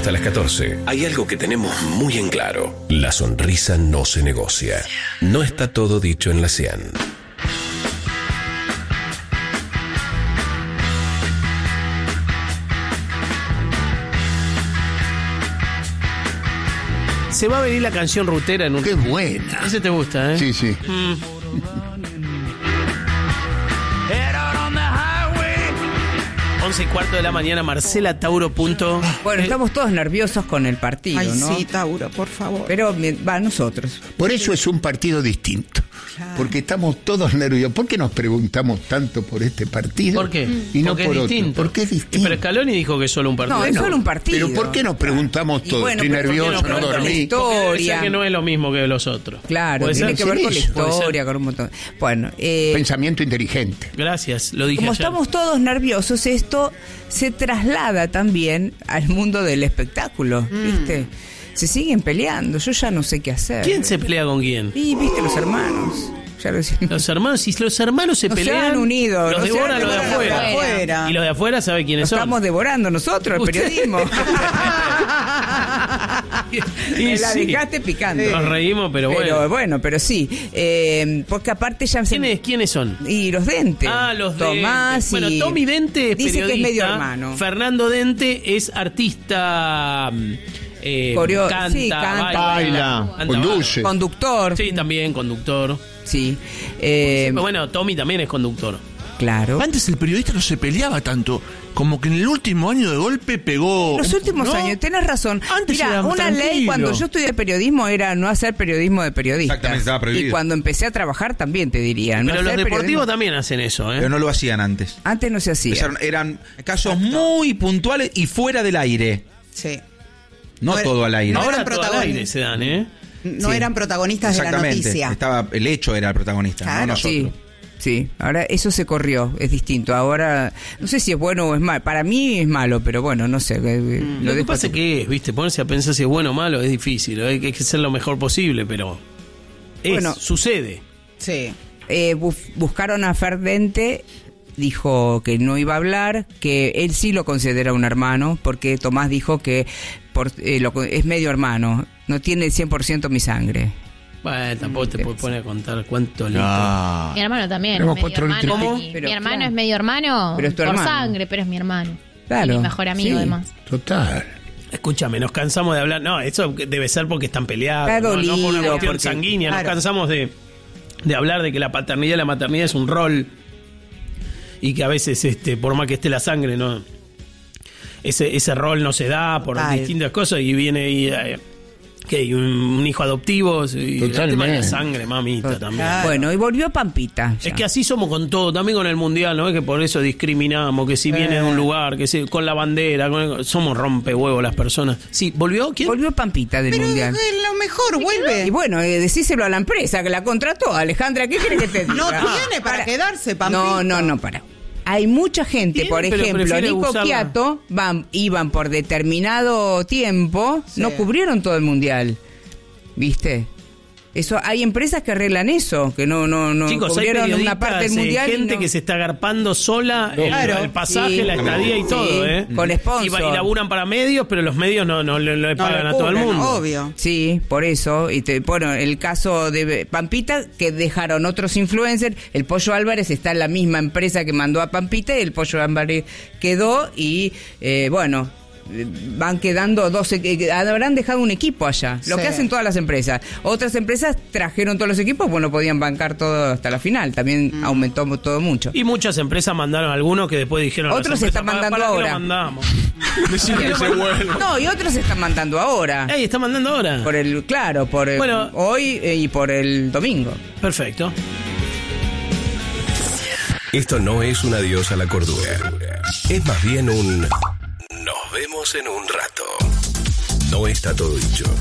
hasta las 14. Hay algo que tenemos muy en claro. La sonrisa no se negocia. No está todo dicho en la Cian. Se va a venir la canción rutera en un... ¡Qué buena! Ese te gusta, ¿eh? Sí, sí. 11:15 de la mañana, Marcela Tauro. Bueno, estamos todos nerviosos con el partido, Ay, ¿no? sí, Tauro, por favor. Pero va, nosotros. Por eso es un partido distinto. Porque estamos todos nerviosos. ¿Por qué nos preguntamos tanto por este partido? ¿Por qué? Y no Porque por es otro. distinto. Porque es distinto. Pero Scaloni dijo que es solo un partido. No, es solo un partido. Pero ¿por qué nos preguntamos Y todos? bueno, Estoy pero ¿por qué nervioso, no no preguntan la dormí. historia? Porque debe ser que no es lo mismo que los otros. Claro, ¿Puede tiene ser? que ver con la Eso. Puede ser. historia, con un montón. Bueno, Pensamiento inteligente. Gracias, lo dije como ayer. estamos todos nerviosos, esto se traslada también al mundo del espectáculo, ¿viste? Se siguen peleando, yo ya no sé qué hacer. ¿Quién se pelea con quién? Y viste los hermanos. Ya lo decía. Los hermanos, si los hermanos se No se pelean, han unido, los no se devoran han los de devorado afuera. afuera. Y los de afuera sabe quiénes Nos son. estamos devorando nosotros, el Usted- periodismo. Y Me la sí, dejaste picando. nos reímos, pero bueno. Pero sí. Porque aparte ya ¿Quiénes son? Y los Dente. Ah, los Tomás Dente. Bueno, Tommy Dente es dice periodista. que es medio hermano. Fernando Dente es artista. Canta, baila, anda, conduce. Conductor. Sí, también conductor. Sí. Bueno, Tommy también es conductor. Claro. Antes el periodista no se peleaba tanto. Como que en el último año de golpe pegó. Los últimos ¿no? años, tenés razón. Antes Mira, era una tranquilo. ley cuando yo estudié periodismo era no hacer periodismo de periodistas. Exactamente, estaba prohibido. Y cuando empecé a trabajar también te diría. No Pero los hacer deportivos periodismo. también hacen eso, ¿eh? Pero no lo hacían antes. Antes no se hacía. Eran casos muy puntuales y fuera del aire. Sí. No No todo al aire. no Ahora eran todo al protagonistas. aire se dan, ¿eh? No Sí. eran protagonistas de la Exactamente. noticia. El hecho era el protagonista, Claro. no nosotros. Sí. Sí, ahora eso se corrió, es distinto. Ahora, no sé si es bueno o es malo. Para mí es malo, pero bueno, no sé. Lo que dejo pasa así. es que es, ¿viste? Ponerse a pensar si es bueno o malo es difícil. Hay que ser lo mejor posible, pero Bueno. sucede. Sí. Buscaron a Fer Dente, dijo que no iba a hablar, que él sí lo considera un hermano, porque Tomás dijo que es medio hermano, no tiene el 100% mi sangre. Bueno, tampoco te puedes poner a contar cuánto litro. Ah. Mi hermano también. Tenemos es medio 4 litros. hermano. ¿Cómo? Y Pero, mi hermano claro. es medio hermano Pero es tu por hermano. sangre, pero es mi hermano. Claro. Y mi mejor amigo, Sí. además. Total. Escúchame, nos cansamos de hablar. No, eso debe ser porque están peleados. Está no por una dolido, cuestión porque- sanguínea. Nos claro. cansamos de hablar de que la paternidad y la maternidad es un rol. Y que a veces, por más que esté la sangre, no ese rol no se da por Ay. distintas cosas. Y viene y un hijo adoptivo. Y el tema de la Totalmente. sangre, mamita, también. Claro. Bueno, y volvió Pampita. ya. Es que así somos con todo, también con el mundial, ¿no? Es que por eso discriminamos, que si viene de un lugar, que si con la bandera, somos rompehuevos las personas. Sí, ¿volvió? ¿Quién? Volvió Pampita del Pero Mundial. es lo mejor, vuelve. Y bueno, decíselo a la empresa que la contrató. Alejandra, ¿qué quiere que te diga? No tiene para quedarse, Pampita. No, para. Hay mucha gente, Tiene, por pero ejemplo, prefiere Nico usarla. Quiato, iban por determinado tiempo, Sí. no cubrieron todo el Mundial. ¿Viste? Eso, hay empresas que arreglan eso, que no Chicos, hay cubrieron periodistas, una parte del Mundial. y gente no- que se está agarpando sola Claro. el pasaje, Sí. la estadía y Sí, todo, ¿eh? con sponsor. Y laburan para medios, pero los medios no le No pagan lo a todo el cubren, mundo. Obvio. Sí, por eso. Bueno, el caso de Pampita, que dejaron otros influencers. El Pollo Álvarez está en la misma empresa que mandó a Pampita y el Pollo Álvarez quedó y, bueno, van quedando habrán dejado un equipo allá. Lo Sí. que hacen todas las empresas. Otras empresas trajeron todos los equipos, bueno, podían bancar todo hasta la final. También aumentó todo mucho. Y muchas empresas mandaron algunos que después dijeron... a las Otros se empresas, están mandando ¿para qué lo ahora? mandamos? Decirle que se vuelva. No, y otros se están mandando ahora. Ey, ¿está mandando ahora? Por Bueno. hoy y por el domingo. Perfecto. Esto no es un adiós a la cordura. Es más bien un... Nos vemos en un rato. No está todo dicho.